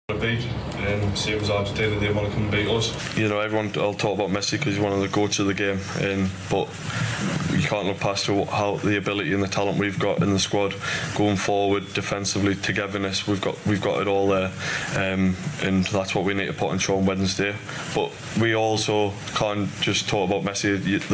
beat, same as Argentina, they want to come and beat us. You know, everyone will talk about Messi because he's one of the goats of the game, but you can't look past how the ability and the talent we've got in the squad going forward, defensively, togetherness. We've got it all there, and that's what we need to put on show on Wednesday. But we also can't just talk about Messi.